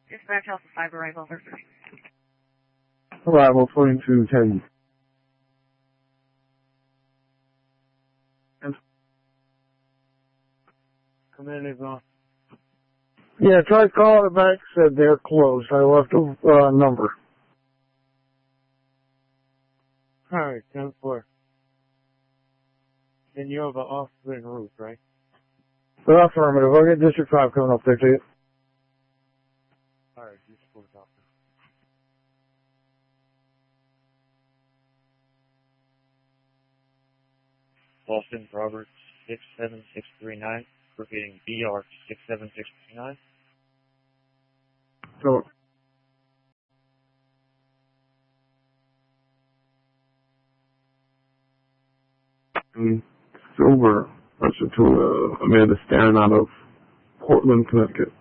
Dispatch Alpha 5 arrival officer. Arrival 2210. Commander is on. Yeah, tried calling it back, said they're closed. I left a number. Alright, 10-4. And you have an officer en route, right? Affirmative. I'll get District 5 coming up there to you. Alright, you support officer. Boston Roberts 67639, repeating BR 67639. So, Silver, Russia to Amanda Starin out of Portland, Connecticut.